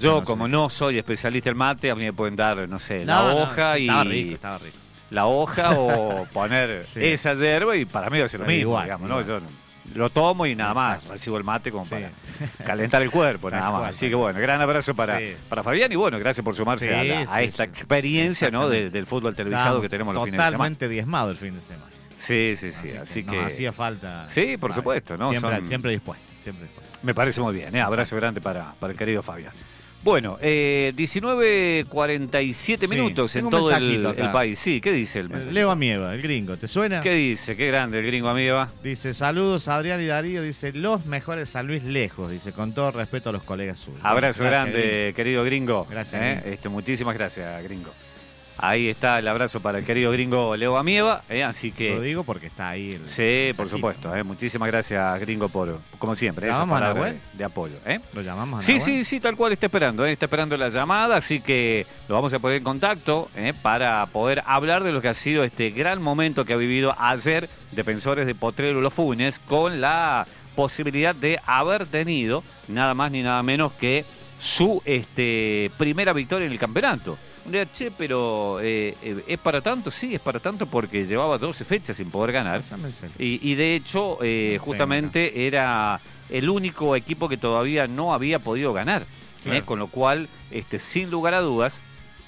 Yo, como no soy especialista en mate, a mí me pueden dar, no sé, la hoja y... Estaba rico. La hoja o poner Sí. esa hierba y para mí va a ser lo mismo, Igual, digamos, igual. ¿no? Yo lo tomo y nada más, Exacto. recibo el mate como Sí. para calentar el cuerpo, Tal nada más. cual, Así tal que bueno, gran abrazo Sí. para Fabián y bueno, gracias por sumarse Sí, a esta experiencia, ¿no? Del fútbol televisado Estábamos que tenemos los fines de semana. totalmente diezmado el fin de semana. Sí, así nos que hacía falta. Sí, por supuesto, ¿no? Siempre dispuesto, siempre dispuesto. me parece muy bien, abrazo grande para el querido Fabián. Bueno, 19:47 Sí, minutos en tengo un todo mensajito acá. el país. Sí, ¿qué dice el mensaje? Leo Amieva, el gringo, ¿te suena? ¿Qué dice? Qué grande el gringo amiga. Dice, saludos a Adrián y Darío, dice, los mejores San Luis lejos, dice, con todo respeto a los colegas suyos. Abrazo Gracias, grande, gringo. querido gringo. Gracias, gringo. Muchísimas gracias, gringo. Ahí está el abrazo para el querido gringo Leo Amieva, así que... Lo digo porque está ahí el Sí, por mensajito. supuesto. Muchísimas gracias, gringo, por, como siempre, esa ¿Llamamos a palabra Nahuel? de apoyo. ¿Lo llamamos a Sí, Nahuel? sí, tal cual está esperando la llamada, así que lo vamos a poner en contacto para poder hablar de lo que ha sido este gran momento que ha vivido ayer Defensores de Potrero Los Funes, con la posibilidad de haber tenido nada más ni nada menos que su primera victoria en el campeonato. Un día, pero ¿es para tanto? Sí, es para tanto porque llevaba 12 fechas sin poder ganar. Pásame el celu. Y de hecho, justamente era el único equipo que todavía no había podido ganar. Claro. Con lo cual, sin lugar a dudas,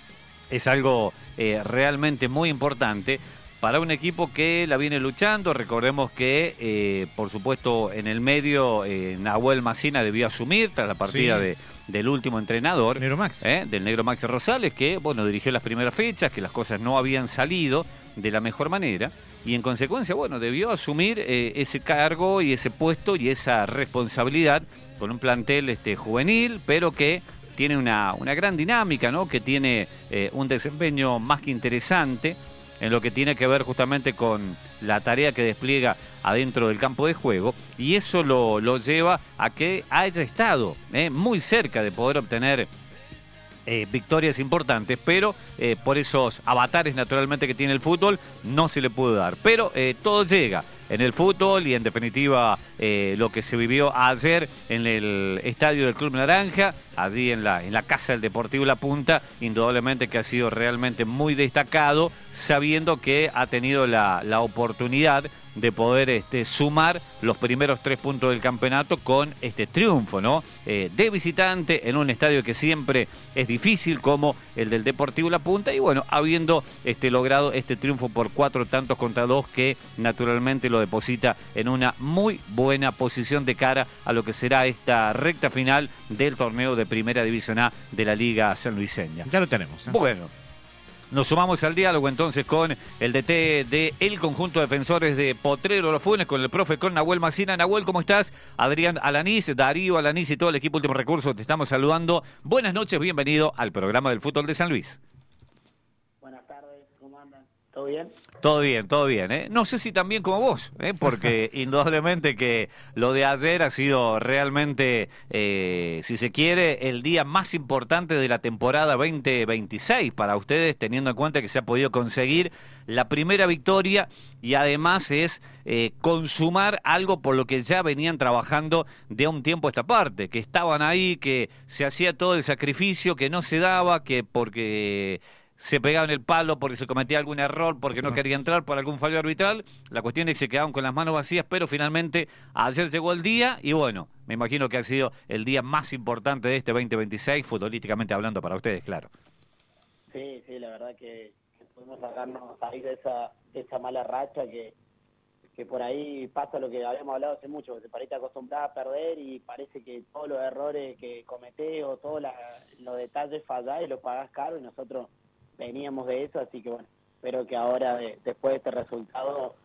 es algo realmente muy importante para un equipo que la viene luchando. Recordemos que, por supuesto, en el medio, Nahuel Macina debió asumir tras la partida Sí. del último entrenador, Negro Max. del negro Max Rosales, que bueno, dirigió las primeras fechas, que las cosas no habían salido de la mejor manera, y en consecuencia, bueno, debió asumir ese cargo y ese puesto y esa responsabilidad con un plantel juvenil, pero que tiene una gran dinámica, ¿no? Que tiene un desempeño más que interesante en lo que tiene que ver justamente con la tarea que despliega adentro del campo de juego, y eso lo lleva a que haya estado muy cerca de poder obtener victorias importantes, pero por esos avatares naturalmente que tiene el fútbol no se le pudo dar, pero todo llega en el fútbol y en definitiva lo que se vivió ayer en el estadio del Club Naranja, allí en la casa del Deportivo La Punta, indudablemente que ha sido realmente muy destacado, sabiendo que ha tenido la oportunidad de poder sumar los primeros 3 puntos del campeonato con este triunfo, ¿no? De visitante en un estadio que siempre es difícil como el del Deportivo La Punta, y bueno, habiendo logrado este triunfo por 4-2 que naturalmente lo deposita en una muy buena posición de cara a lo que será esta recta final del torneo de Primera División A de la Liga Sanluiseña. Ya lo tenemos. Bueno, nos sumamos al diálogo entonces con el DT del conjunto de Defensores de Potrero Los Funes, con el profe, con Nahuel Macina. Nahuel, ¿cómo estás? Adrián Alanís, Darío Alanís y todo el equipo Último Recurso, te estamos saludando. Buenas noches, bienvenido al programa del fútbol de San Luis. Buenas tardes, ¿cómo andan? ¿Todo bien? Todo bien, ¿eh? No sé si también como vos, porque indudablemente que lo de ayer ha sido realmente, si se quiere, el día más importante de la temporada 2026 para ustedes, teniendo en cuenta que se ha podido conseguir la primera victoria y además es consumar algo por lo que ya venían trabajando de un tiempo a esta parte, que estaban ahí, que se hacía todo el sacrificio, que no se daba, que porque se pegaban el palo, porque se cometía algún error, porque no quería entrar por algún fallo arbitral. La cuestión es que se quedaban con las manos vacías, pero finalmente ayer llegó el día y bueno, me imagino que ha sido el día más importante de este 2026, futbolísticamente hablando para ustedes, claro. Sí, la verdad que pudimos salir de esa mala racha que por ahí pasa lo que habíamos hablado hace mucho, que por ahí te acostumbras a perder y parece que todos los errores que cometés o todos los detalles fallás y los pagás caro, y nosotros veníamos de eso, así que bueno, espero que ahora después de este resultado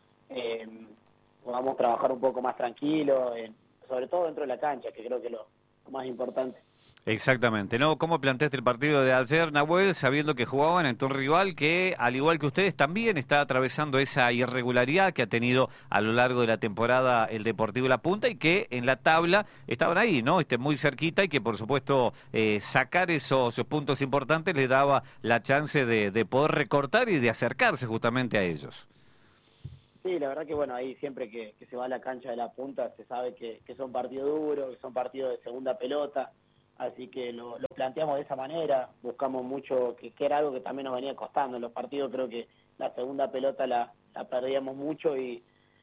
podamos trabajar un poco más tranquilo, sobre todo dentro de la cancha, que creo que es lo más importante. Exactamente, ¿no? ¿Cómo planteaste el partido de ayer, Nahuel, sabiendo que jugaban ante un rival que, al igual que ustedes, también está atravesando esa irregularidad que ha tenido a lo largo de la temporada el Deportivo La Punta y que en la tabla estaban ahí, ¿no? Muy cerquita, y que, por supuesto, sacar esos puntos importantes les daba la chance de poder recortar y de acercarse justamente a ellos. Sí, la verdad que bueno, ahí siempre que se va a la cancha de La Punta se sabe que son partidos duros, que son partidos de segunda pelota. así que lo planteamos de esa manera, buscamos mucho, que era algo que también nos venía costando en los partidos. Creo que la segunda pelota la perdíamos mucho y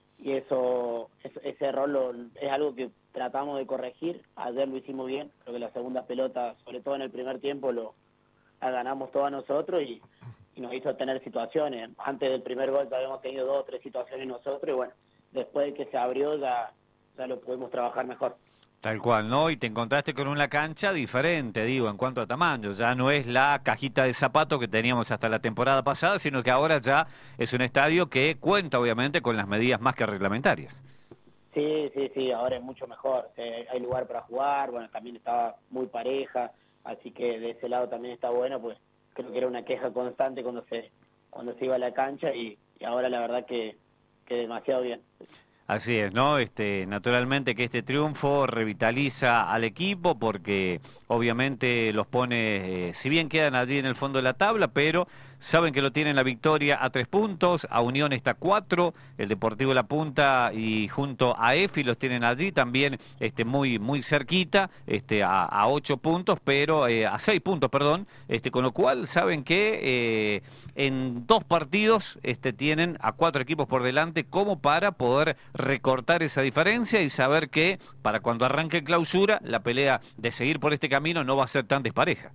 ese error es algo que tratamos de corregir. Ayer lo hicimos bien, creo que la segunda pelota, sobre todo en el primer tiempo, la ganamos todos nosotros y nos hizo tener situaciones. Antes del primer gol ya habíamos tenido 2 o 3 situaciones nosotros y bueno, después de que se abrió ya lo pudimos trabajar mejor. Tal cual, ¿no? Y te encontraste con una cancha diferente, digo, en cuanto a tamaño. Ya no es la cajita de zapatos que teníamos hasta la temporada pasada, sino que ahora ya es un estadio que cuenta, obviamente, con las medidas más que reglamentarias. Sí, ahora es mucho mejor. Hay lugar para jugar, bueno, también estaba muy pareja, así que de ese lado también está bueno, pues creo que era una queja constante cuando se iba a la cancha y ahora la verdad que demasiado bien. Así es, ¿no? Naturalmente que este triunfo revitaliza al equipo porque obviamente los pone, si bien quedan allí en el fondo de la tabla, pero saben que lo tienen la victoria a 3 puntos, a Unión está 4, el Deportivo La Punta y junto a EFI los tienen allí también muy muy cerquita, a 8 puntos, pero a 6 puntos, perdón, con lo cual saben que en 2 partidos tienen a 4 equipos por delante como para poder recortar esa diferencia y saber que para cuando arranque clausura la pelea de seguir por este camino no va a ser tan despareja.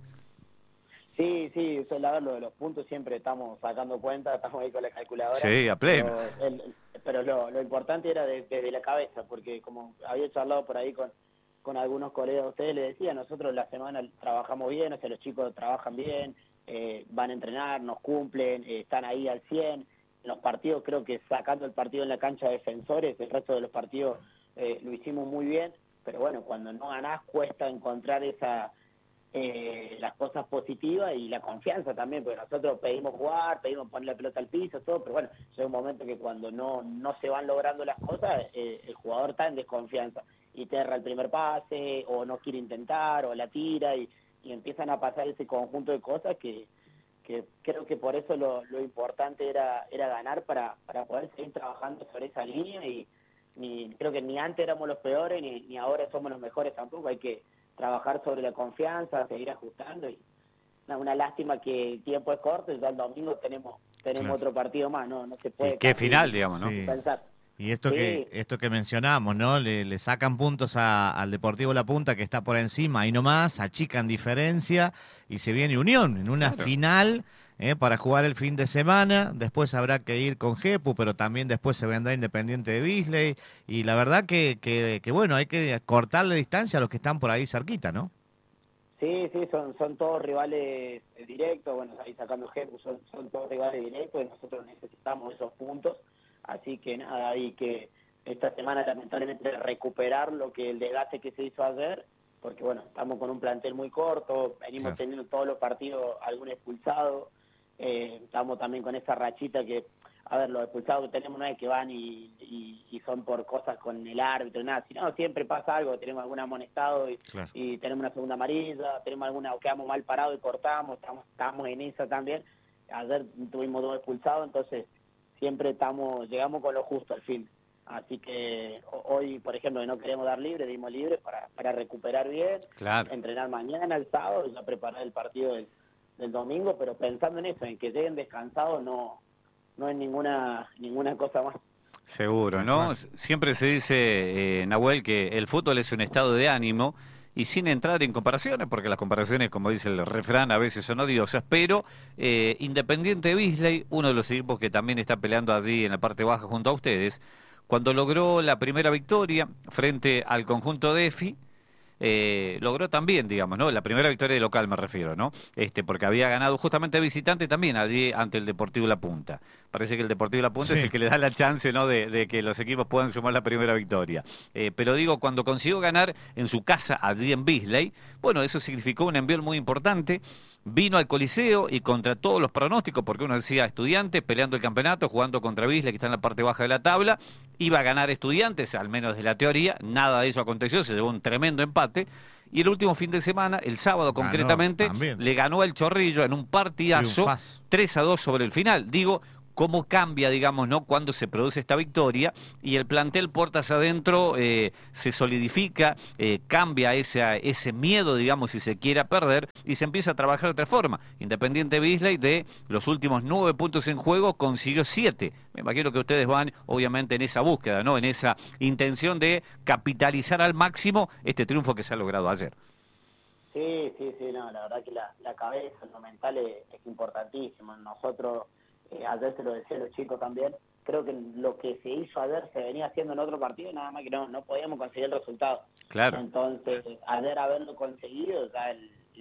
Sí, eso es la verdad, lo de los puntos siempre estamos sacando cuenta, estamos ahí con la calculadora. Sí, a pleno. Pero lo importante era desde la cabeza, porque como había charlado por ahí con algunos colegas de ustedes, les decía, nosotros la semana trabajamos bien, o sea, los chicos trabajan bien, van a entrenar, nos cumplen, están ahí al 100. En los partidos, creo que sacando el partido en la cancha de Defensores, el resto de los partidos lo hicimos muy bien, pero bueno, cuando no ganás cuesta encontrar las cosas positivas y la confianza también, porque nosotros pedimos jugar, pedimos poner la pelota al piso, todo, pero bueno, llega un momento que cuando no se van logrando las cosas, el jugador está en desconfianza y te erra el primer pase, o no quiere intentar, o la tira, y empiezan a pasar ese conjunto de cosas que creo que por eso lo importante era ganar para poder seguir trabajando sobre esa línea y creo que ni antes éramos los peores ni ahora somos los mejores tampoco. Hay que trabajar sobre la confianza, seguir ajustando y una lástima que el tiempo es corto y ya el domingo tenemos claro, otro partido más, no se puede. Qué final, digamos, ¿no? Sí. Pensar. Y esto que mencionamos, ¿no? Le sacan puntos al Deportivo La Punta, que está por encima, ahí nomás, achican diferencia, y se viene Unión en una final para jugar el fin de semana. Después habrá que ir con Jepu, pero también después se vendrá Independiente de Beasley. Y la verdad que bueno, hay que cortarle distancia a los que están por ahí cerquita, ¿no? Sí, son todos rivales directos, bueno, ahí sacando Jepu, son todos rivales directos y nosotros necesitamos esos puntos. Así que nada, hay que esta semana lamentablemente recuperar el desgaste que se hizo ayer, porque bueno, estamos con un plantel muy corto, venimos teniendo todos los partidos algún expulsado, estamos también con esa rachita que, a ver, los expulsados que tenemos no es que van y son por cosas con el árbitro, nada, sino siempre pasa algo, tenemos algún amonestado y tenemos una segunda amarilla, tenemos o quedamos mal parados y cortamos, estamos en esa también. Ayer tuvimos 2 expulsados, entonces siempre llegamos con lo justo al fin. Así que hoy, por ejemplo, que no queremos dar libre, dimos libre para recuperar bien, entrenar mañana, el sábado, y ya preparar el partido del domingo, pero pensando en eso, en que lleguen descansados, no es ninguna cosa más. Seguro, ¿no? Siempre se dice, Nahuel, que el fútbol es un estado de ánimo, y sin entrar en comparaciones, porque las comparaciones, como dice el refrán, a veces son odiosas, pero Independiente de Beasley, uno de los equipos que también está peleando allí en la parte baja junto a ustedes, cuando logró la primera victoria frente al conjunto de EFI, logró también, digamos, ¿no? La primera victoria de local me refiero, ¿no? Porque había ganado justamente visitante también allí ante el Deportivo La Punta. Parece que el Deportivo La Punta es el que le da la chance, ¿no? De que los equipos puedan sumar la primera victoria. Pero digo, cuando consiguió ganar en su casa allí en Beasley, bueno, eso significó un envío muy importante. Vino al Coliseo y contra todos los pronósticos, porque uno decía Estudiantes peleando el campeonato, jugando contra Beasley, que está en la parte baja de la tabla, iba a ganar Estudiantes, al menos de la teoría, nada de eso aconteció, se llevó un tremendo empate, y el último fin de semana, el sábado concretamente, le ganó el Chorrillo en un partidazo 3-2 sobre el final. Digo, cómo cambia, digamos, ¿no? Cuando se produce esta victoria y el plantel puertas adentro se solidifica, cambia ese miedo, digamos, si se quiere, a perder y se empieza a trabajar de otra forma. Independiente Beasley, de los últimos 9 puntos en juego, consiguió 7. Me imagino que ustedes van, obviamente, en esa búsqueda, ¿no? En esa intención de capitalizar al máximo este triunfo que se ha logrado ayer. Sí, sí, sí, no, la verdad que la cabeza, lo mental es importantísimo. Nosotros, ayer se lo decía a los chicos también, creo que lo que se hizo ayer se venía haciendo en otro partido, nada más que no podíamos conseguir el resultado. Claro. Entonces, ayer haberlo conseguido, ya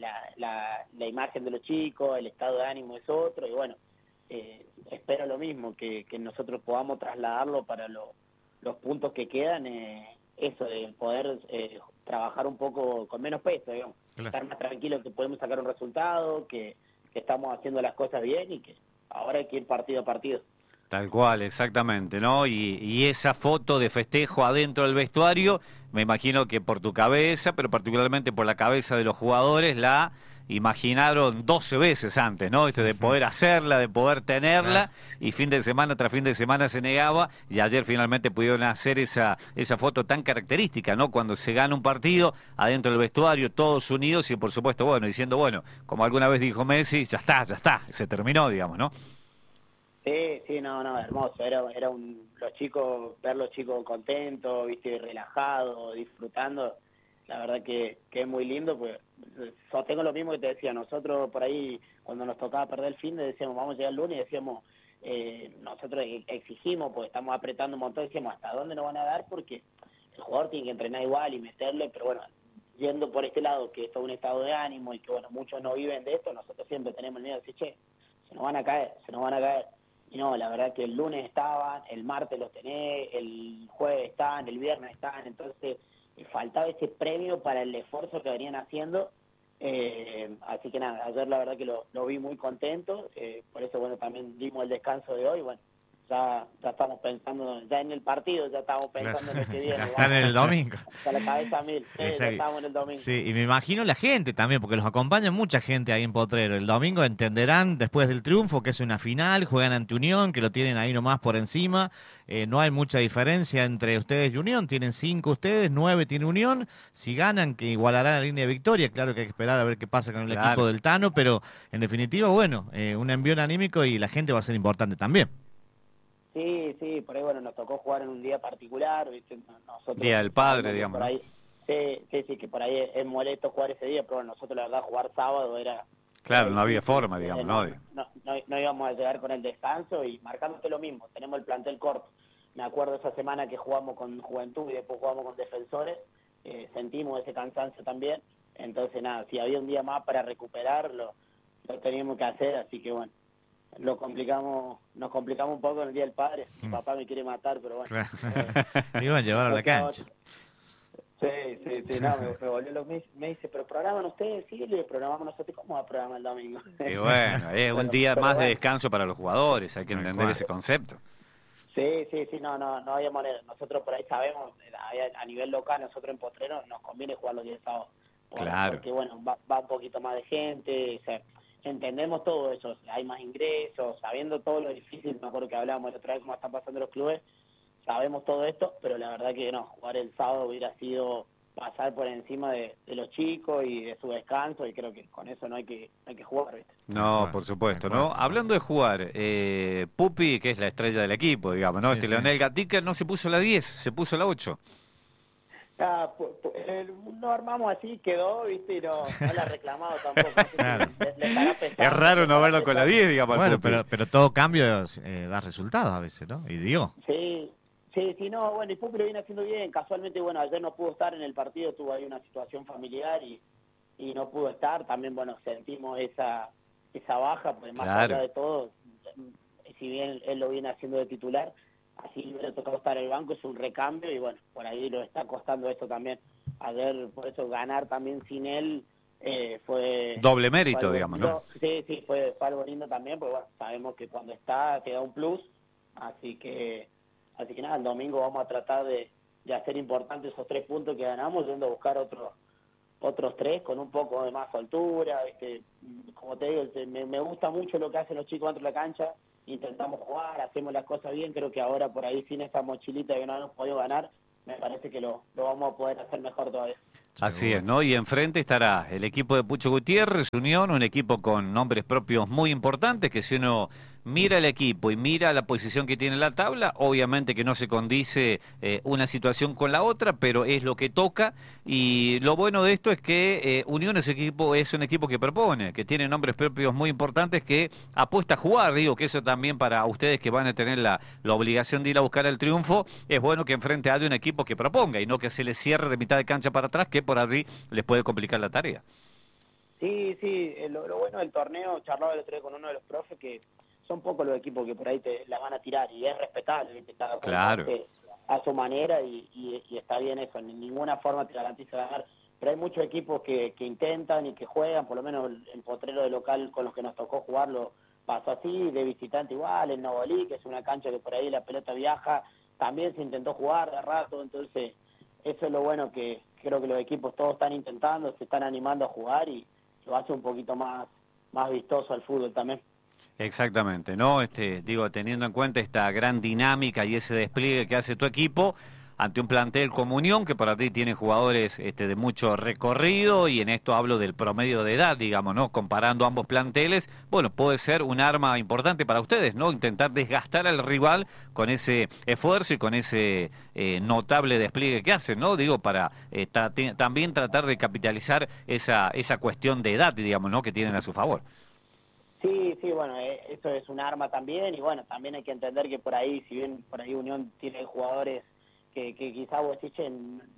la imagen de los chicos, el estado de ánimo es otro, y bueno, espero lo mismo, que nosotros podamos trasladarlo para los puntos que quedan, eso de poder trabajar un poco con menos peso, digamos. Claro. Estar más tranquilos que podemos sacar un resultado, que estamos haciendo las cosas bien y que ahora hay que ir partido a partido. Tal cual, exactamente, ¿no? Y esa foto de festejo adentro del vestuario, me imagino que por tu cabeza, pero particularmente por la cabeza de los jugadores, la imaginaron 12 veces antes, ¿no? De poder hacerla, de poder tenerla, y fin de semana tras fin de semana se negaba, y ayer finalmente pudieron hacer esa foto tan característica, ¿no? Cuando se gana un partido, adentro del vestuario, todos unidos, y por supuesto, bueno, diciendo, bueno, como alguna vez dijo Messi, ya está, se terminó, digamos, ¿no? Sí, sí, no, hermoso, era los chicos, ver los chicos contentos, viste, relajados, disfrutando, la verdad que es muy lindo, pues tengo lo mismo que te decía, nosotros por ahí, cuando nos tocaba perder el fin, decíamos, vamos a llegar el lunes, y decíamos, nosotros exigimos, pues estamos apretando un montón, decíamos, ¿hasta dónde nos van a dar? Porque el jugador tiene que entrenar igual y meterle, pero bueno, yendo por este lado, que esto es un estado de ánimo y que bueno, muchos no viven de esto, nosotros siempre tenemos el miedo de decir, che, se nos van a caer. Y no, la verdad que el lunes estaban, el martes los tenés, el jueves estaban, el viernes estaban, entonces faltaba ese premio para el esfuerzo que venían haciendo, así que nada, ayer la verdad que lo vi muy contento, por eso bueno, también dimos el descanso de hoy, bueno, ya estamos pensando, ya en el partido, ya estamos pensando en lo que viene. Ya están en el domingo. Hasta la cabeza mil, ya estamos en el domingo. Sí, y me imagino la gente también, porque los acompaña mucha gente ahí en Potrero. El domingo entenderán, después del triunfo, que es una final, juegan ante Unión, que lo tienen ahí nomás por encima. No hay mucha diferencia entre ustedes y Unión, tienen 5 ustedes, 9 tiene Unión. Si ganan, que igualarán la línea de victoria, claro que hay que esperar a ver qué pasa con el equipo del Tano, pero en definitiva, bueno, un envión anímico y la gente va a ser importante también. Sí, sí, por ahí bueno, nos tocó jugar en un día particular, ¿viste? Nosotros, Día del Padre, digamos. Por ahí, sí, que por ahí es molesto jugar ese día, pero bueno, nosotros la verdad jugar sábado era... Claro, no había forma, digamos, no íbamos a llegar con el descanso y marcándote lo mismo, tenemos el plantel corto. Me acuerdo esa semana que jugamos con Juventud y después jugamos con Defensores, sentimos ese cansancio también, entonces nada, si había un día más para recuperarlo, lo teníamos que hacer, así que bueno. Nos complicamos un poco en el Día del Padre. Mi papá me quiere matar, pero bueno. Claro. Iban a llevar a la cancha. Sí, no, me volvió loco. Me dice, pero programan ustedes, sí, le programamos nosotros, ¿cómo va a programar el domingo? Y bueno, es un día más de descanso para los jugadores, hay que entender ese concepto. Sí, no había manera. Nosotros por ahí sabemos, a nivel local, nosotros en Potrero nos conviene jugar los días sábados. Claro. Porque bueno, va un poquito más de gente, o sea, entendemos todo eso, hay más ingresos, sabiendo todo lo difícil, me acuerdo que hablábamos la otra vez cómo están pasando los clubes, sabemos todo esto, pero la verdad que no, jugar el sábado hubiera sido pasar por encima de los chicos y de su descanso, y creo que con eso no hay que jugar, ¿viste? No, por supuesto, ¿no? Hablando de jugar, Pupi, que es la estrella del equipo, digamos, ¿no? Sí, Leonel Gatica no se puso la 10, se puso la 8. No armamos así, quedó, viste, y no la ha reclamado tampoco. Claro. Le estará pesando, Es raro no verlo con la 10, digamos. Bueno, pero todo cambio da resultados a veces, ¿no? Y dio. Sí, no, bueno, y Pupi lo viene haciendo bien. Casualmente, bueno, ayer no pudo estar en el partido, tuvo ahí una situación familiar y no pudo estar. También, bueno, sentimos esa baja, pues más allá de todo, si bien él lo viene haciendo de titular, así le hubiera tocado estar en el banco, es un recambio y bueno, por ahí lo está costando esto también. Ayer, por eso, ganar también sin él fue... Doble mérito, digamos, ¿no? Sí, fue algo lindo también, porque bueno, sabemos que cuando está te da un plus, así que nada, el domingo vamos a tratar de hacer importantes esos 3 puntos que ganamos, yendo a buscar otros 3 con un poco de más soltura, ¿viste? Como te digo, me gusta mucho lo que hacen los chicos dentro de la cancha, intentamos jugar, hacemos las cosas bien. Creo que ahora por ahí, sin esa mochilita de que no hemos podido ganar, me parece que lo vamos a poder hacer mejor todavía. Así es, ¿no? Y enfrente estará el equipo de Pucho Gutiérrez, Unión, un equipo con nombres propios muy importantes, que si uno mira el equipo y mira la posición que tiene en la tabla, obviamente que no se condice una situación con la otra, pero es lo que toca. Y lo bueno de esto es que Unión es un equipo que propone, que tiene nombres propios muy importantes, que apuesta a jugar. Digo que eso también para ustedes que van a tener la obligación de ir a buscar el triunfo, es bueno que enfrente haya un equipo que proponga y no que se les cierre de mitad de cancha para atrás, que por allí les puede complicar la tarea. Sí, sí, lo bueno del torneo, charlaba el otro día con uno de los profes, que son pocos los equipos que por ahí te la van a tirar, y es respetable, ¿viste? Cada uno Claro. hace a su manera y está bien eso, en ninguna forma te garantiza ganar, pero hay muchos equipos que intentan y que juegan, por lo menos el Potrero de local con los que nos tocó jugarlo pasó así, de visitante igual, el Novolí, que es una cancha que por ahí la pelota viaja, también se intentó jugar de rato, entonces eso es lo bueno, que creo que los equipos todos están intentando, se están animando a jugar y lo hace un poquito más vistoso al fútbol también. Exactamente, ¿no? Digo, teniendo en cuenta esta gran dinámica y ese despliegue que hace tu equipo ante un plantel como Unión, que para ti tiene jugadores de mucho recorrido, y en esto hablo del promedio de edad, digamos, ¿no? Comparando ambos planteles, bueno, puede ser un arma importante para ustedes, ¿no? Intentar desgastar al rival con ese esfuerzo y con ese notable despliegue que hacen, ¿no? Digo, para también tratar de capitalizar esa cuestión de edad, digamos, ¿no? Que tienen a su favor. Sí, sí, bueno, eso es un arma también, y bueno, también hay que entender que por ahí, si bien por ahí Unión tiene jugadores que quizá vos decís,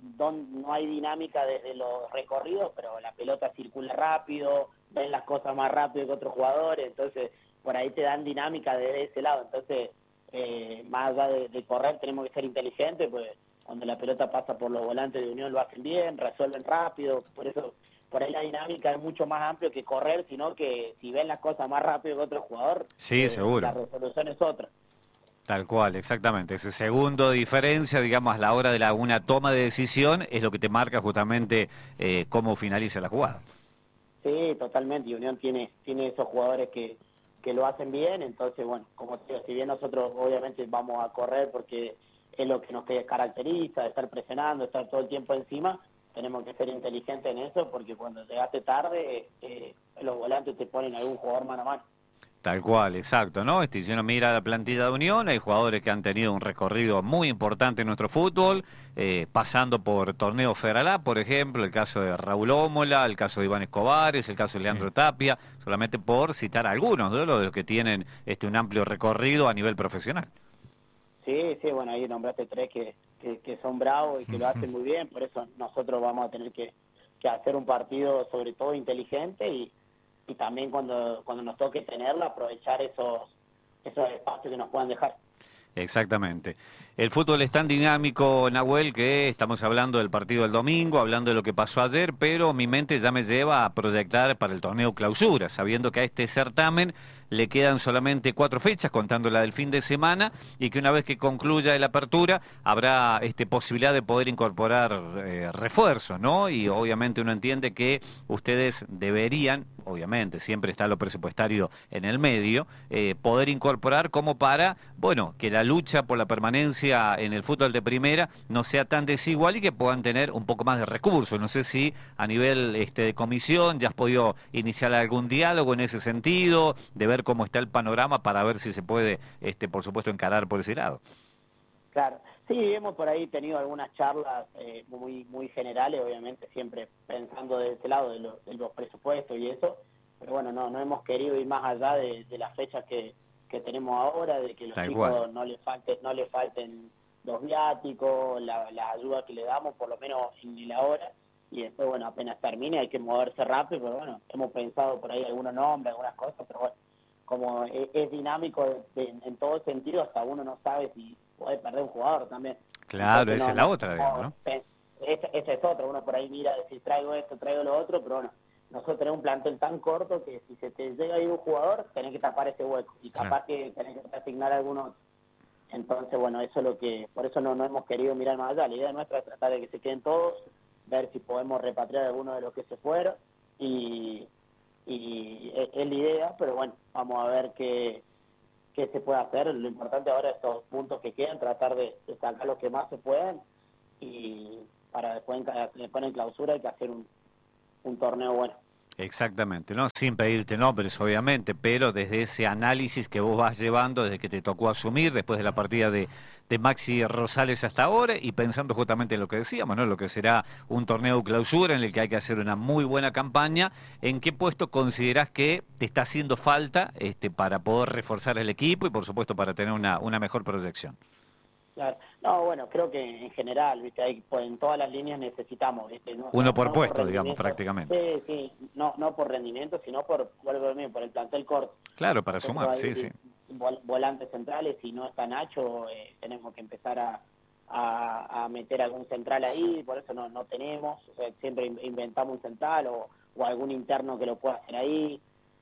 no hay dinámica desde los recorridos, pero la pelota circula rápido, ven las cosas más rápido que otros jugadores, entonces por ahí te dan dinámica desde ese lado, entonces más allá de correr tenemos que ser inteligentes, pues cuando la pelota pasa por los volantes de Unión lo hacen bien, resuelven rápido, por eso por ahí la dinámica es mucho más amplia que correr, sino que si ven las cosas más rápido que otro jugador, Sí, seguro. la resolución es otra. Tal cual, exactamente. Ese segundo de diferencia, digamos, a la hora de una toma de decisión, es lo que te marca justamente cómo finaliza la jugada. Sí, totalmente. Y Unión tiene esos jugadores que lo hacen bien. Entonces, bueno, como te digo, si bien nosotros obviamente vamos a correr porque es lo que nos caracteriza, estar presionando, estar todo el tiempo encima, tenemos que ser inteligentes en eso, porque cuando llegaste tarde, los volantes te ponen algún jugador mano a mano. Tal cual, exacto, ¿no? Si uno mira la plantilla de Unión, hay jugadores que han tenido un recorrido muy importante en nuestro fútbol, pasando por torneos Federal A, por ejemplo, el caso de Raúl Ómola, el caso de Iván Escobares, el caso de Leandro Tapia, solamente por citar algunos de los que tienen un amplio recorrido a nivel profesional. Sí, sí, bueno, ahí nombraste tres que son bravos y que lo hacen muy bien, por eso nosotros vamos a tener que hacer un partido sobre todo inteligente y también cuando nos toque tenerla, aprovechar esos espacios que nos puedan dejar. Exactamente. El fútbol es tan dinámico, Nahuel, que estamos hablando del partido del domingo, hablando de lo que pasó ayer, pero mi mente ya me lleva a proyectar para el torneo Clausura, sabiendo que a este certamen le quedan solamente 4 fechas, contando la del fin de semana, y que una vez que concluya la apertura habrá posibilidad de poder incorporar refuerzos, ¿no? Y obviamente uno entiende que ustedes deberían, obviamente, siempre está lo presupuestario en el medio, poder incorporar como para, bueno, que la lucha por la permanencia en el fútbol de primera no sea tan desigual y que puedan tener un poco más de recursos. No sé si a nivel de comisión ya has podido iniciar algún diálogo en ese sentido, de ver cómo está el panorama para ver si se puede, por supuesto, encarar por ese lado. Claro, sí, hemos por ahí tenido algunas charlas muy generales, obviamente siempre pensando de ese lado de los presupuestos y eso, pero bueno, no hemos querido ir más allá de las fechas que tenemos ahora, de que los Tal chicos cual. no les falten los viáticos, la ayuda que le damos, por lo menos en la hora, y después, bueno, apenas termine hay que moverse rápido, pero bueno, hemos pensado por ahí algunos nombres, algunas cosas, pero bueno, como es dinámico en todo sentido, hasta uno no sabe si puede perder un jugador también. Claro, Entonces, esa es la otra, digamos, ¿no? Esa es otra, uno por ahí mira, si traigo esto, traigo lo otro, pero bueno, nosotros tenemos un plantel tan corto que si se te llega a ir un jugador, tenés que tapar ese hueco, y capaz que tenés que asignar a alguno otro. Entonces, bueno, eso es lo que, por eso no hemos querido mirar más allá. La idea nuestra es tratar de que se queden todos, ver si podemos repatriar a algunos de los que se fueron, y es la idea, pero bueno, vamos a ver qué se puede hacer. Lo importante ahora es estos puntos que quedan, tratar de sacar los que más se puedan, y para después en clausura hay que hacer un torneo bueno. Exactamente, ¿no? Sin pedirte nombres, obviamente, pero desde ese análisis que vos vas llevando desde que te tocó asumir, después de la partida de Maxi Rosales hasta ahora, y pensando justamente en lo que decíamos, ¿no? Lo que será un torneo clausura en el que hay que hacer una muy buena campaña. ¿En qué puesto considerás que te está haciendo falta para poder reforzar el equipo y, por supuesto, para tener una mejor proyección? Claro. No, bueno, creo que en general, ¿viste? En todas las líneas necesitamos, ¿viste? Uno por puesto, digamos, prácticamente. Sí, no por rendimiento, sino por el plantel corto. Claro, para sumar, sí. Volantes centrales, si no está Nacho, tenemos que empezar a meter algún central ahí, por eso no tenemos, o sea, siempre inventamos un central o algún interno que lo pueda hacer ahí.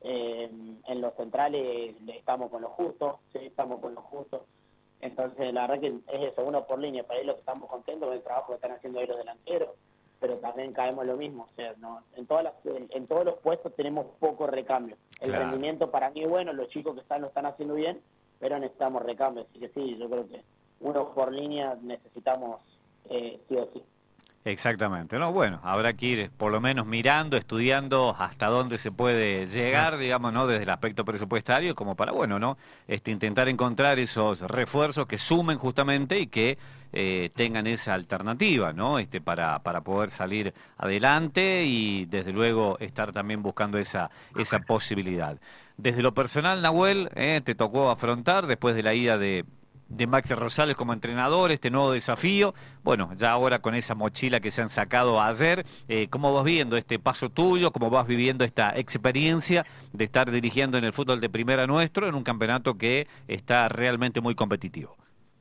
En los centrales estamos con lo justo, sí, estamos con lo justo. Entonces, la verdad que es eso, uno por línea. Para ahí lo que estamos contentos con el trabajo que están haciendo ahí los delanteros, pero también caemos lo mismo. O sea, no, en todos los puestos tenemos poco recambio. El rendimiento para mí es bueno, los chicos que lo están haciendo bien, pero necesitamos recambio. Así que sí, yo creo que uno por línea necesitamos sí o sí. Exactamente, ¿no? Bueno, habrá que ir por lo menos mirando, estudiando hasta dónde se puede llegar, digamos, ¿no? Desde el aspecto presupuestario, como para, bueno, ¿no? Intentar encontrar esos refuerzos que sumen justamente y que tengan esa alternativa, ¿no? Para poder salir adelante y, desde luego, estar también buscando esa posibilidad. Desde lo personal, Nahuel, te tocó afrontar, después de la ida de Maxi Rosales como entrenador, este nuevo desafío, bueno, ya ahora con esa mochila que se han sacado ayer, ¿cómo vas viendo este paso tuyo? ¿Cómo vas viviendo esta experiencia de estar dirigiendo en el fútbol de primera nuestro, en un campeonato que está realmente muy competitivo?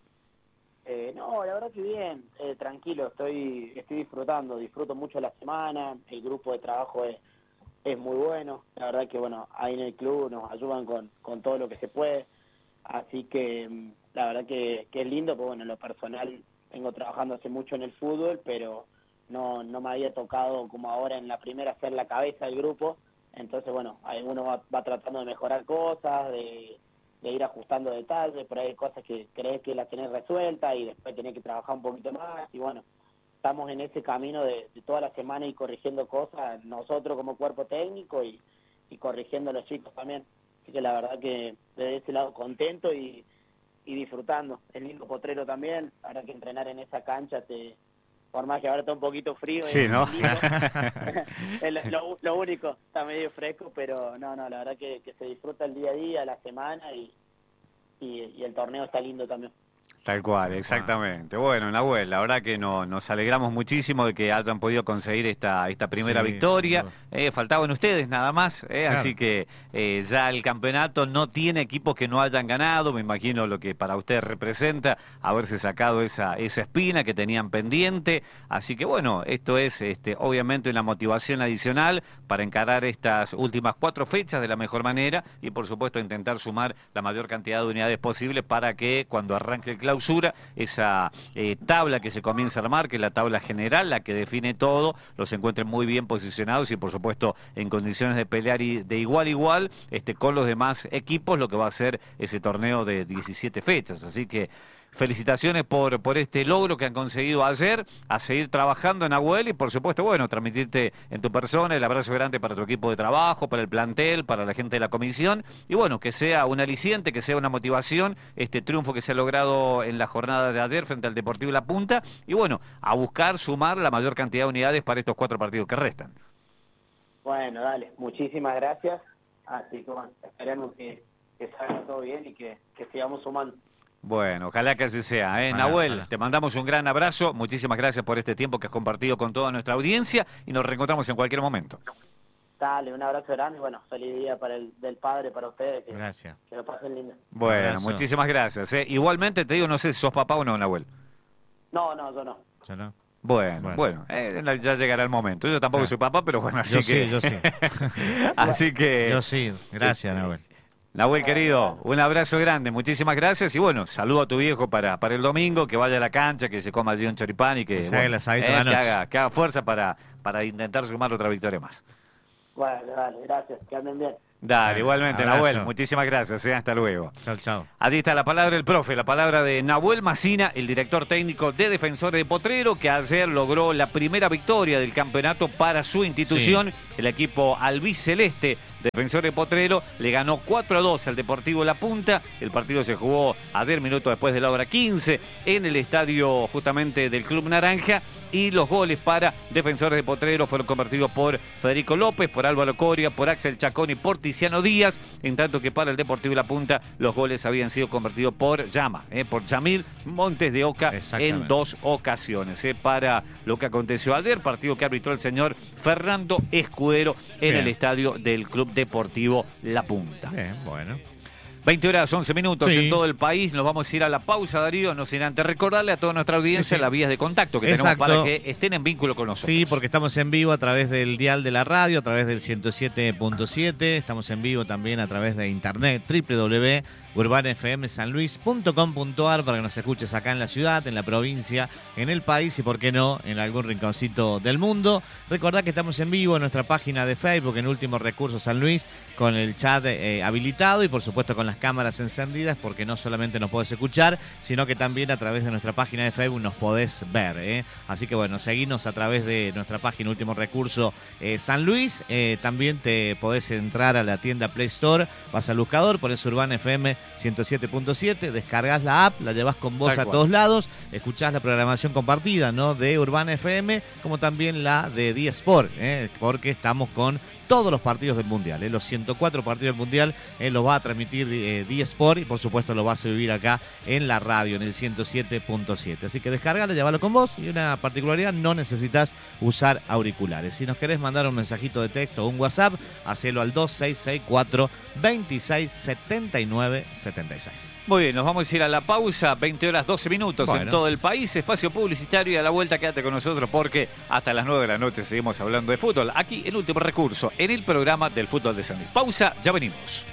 No, la verdad que bien, tranquilo, estoy disfruto mucho la semana, el grupo de trabajo es muy bueno, la verdad que bueno, ahí en el club nos ayudan con todo lo que se puede, así que la verdad que es lindo, porque bueno, en lo personal vengo trabajando hace mucho en el fútbol, pero no me había tocado como ahora en la primera ser la cabeza del grupo, entonces bueno, ahí uno va tratando de mejorar cosas, de ir ajustando detalles, por ahí hay cosas que crees que las tenés resueltas y después tenés que trabajar un poquito más, y bueno, estamos en ese camino de toda la semana ir corrigiendo cosas, nosotros como cuerpo técnico y corrigiendo a los chicos también, así que la verdad que desde ese lado contento y disfrutando. Es lindo Potrero también, ahora que entrenar en esa cancha, por más que ahora está un poquito frío, sí, ¿no? Es lo único, está medio fresco, pero no, la verdad que se disfruta el día a día, la semana, y el torneo está lindo también. Tal cual, exactamente. Bueno, Nahuel, la verdad que nos alegramos muchísimo de que hayan podido conseguir esta primera victoria. Faltaban ustedes nada más, claro. Así que ya el campeonato no tiene equipos que no hayan ganado. Me imagino lo que para usted representa haberse sacado esa espina que tenían pendiente. Así que bueno, esto es obviamente una motivación adicional para encarar estas últimas 4 fechas de la mejor manera y, por supuesto, intentar sumar la mayor cantidad de unidades posible para que cuando arranque el clausura, esa tabla que se comienza a armar, que es la tabla general, la que define todo, los encuentren muy bien posicionados y, por supuesto, en condiciones de pelear de igual a igual con los demás equipos, lo que va a ser ese torneo de 17 fechas. Así que felicitaciones por este logro que han conseguido ayer, a seguir trabajando en Nahuel y, por supuesto, bueno, transmitirte en tu persona el abrazo grande para tu equipo de trabajo, para el plantel, para la gente de la comisión y, bueno, que sea un aliciente, que sea una motivación este triunfo que se ha logrado en la jornada de ayer frente al Deportivo La Punta y, bueno, a buscar sumar la mayor cantidad de unidades para estos 4 partidos que restan. Bueno, dale, muchísimas gracias, así que bueno, esperemos que salga todo bien y que sigamos sumando. Bueno, ojalá que así sea, Nahuel, te mandamos un gran abrazo, muchísimas gracias por este tiempo que has compartido con toda nuestra audiencia y nos reencontramos en cualquier momento. Dale, un abrazo grande y bueno, feliz día del padre para ustedes, gracias. Que lo pasen lindo. Bueno, muchísimas gracias. Igualmente te digo, no sé si sos papá o no, Nahuel. No, yo no. ¿Yo no? Bueno, ya llegará el momento. Yo tampoco soy papá, pero bueno, así yo sí. Así que... Yo sí, gracias, Nahuel. Nahuel, querido, un abrazo grande, muchísimas gracias y bueno, saludo a tu viejo para el domingo, que vaya a la cancha, que se coma allí un choripán y que haga fuerza para intentar sumar otra victoria más. Bueno, dale, gracias, que anden bien. Dale, igualmente, abrazo. Nahuel. Muchísimas gracias. Hasta luego. Chau, chau. Allí está la palabra del profe, la palabra de Nahuel Macina, el director técnico de Defensores de Potrero, que ayer logró la primera victoria del campeonato para su institución. Sí. El equipo albiceleste de Defensores de Potrero le ganó 4-2 al Deportivo La Punta. El partido se jugó ayer, minuto después de la hora 15, en el estadio justamente del Club Naranja. Y los goles para Defensores de Potrero fueron convertidos por Federico López, por Álvaro Coria, por Axel Chacón y por Tiziano Díaz, en tanto que para el Deportivo La Punta los goles habían sido convertidos por por Yamil Montes de Oca en 2 ocasiones. Para lo que aconteció ayer, partido que arbitró el señor Fernando Escudero en el estadio del Club Deportivo La Punta. Bien, bueno. 20 horas, 11 minutos en todo el país. Nos vamos a ir a la pausa, Darío. No sin antes recordarle a toda nuestra audiencia las vías de contacto que tenemos para que estén en vínculo con nosotros. Sí, porque estamos en vivo a través del dial de la radio, a través del 107.7. Estamos en vivo también a través de internet, www.urbanfmsanluis.com.ar, para que nos escuches acá en la ciudad, en la provincia, en el país y, por qué no, en algún rinconcito del mundo. Recordad que estamos en vivo en nuestra página de Facebook, en Último Recurso San Luis, con el chat habilitado y, por supuesto, con las cámaras encendidas, porque no solamente nos podés escuchar, sino que también a través de nuestra página de Facebook nos podés ver. Así que, bueno, seguinos a través de nuestra página Último Recurso San Luis. También te podés entrar a la tienda Play Store, vas al buscador, ponés Urbana FM 107.7, descargas la app, la llevas con vos a todos lados, escuchás la programación compartida, ¿no?, de Urbana FM, como también la de D-Sport, porque estamos con todos los partidos del Mundial, los 104 partidos del Mundial los va a transmitir D-Sport y, por supuesto, lo vas a vivir acá en la radio, en el 107.7. Así que descargalo, llévalo con vos, y una particularidad, no necesitas usar auriculares. Si nos querés mandar un mensajito de texto o un WhatsApp, hacelo al 2664 2679 76. Muy bien, nos vamos a ir a la pausa, 20 horas 12 minutos en todo el país, espacio publicitario, y a la vuelta quédate con nosotros porque hasta las 9 de la noche seguimos hablando de fútbol, aquí en Último Recurso, en el programa del fútbol de San Luis. Pausa, ya venimos.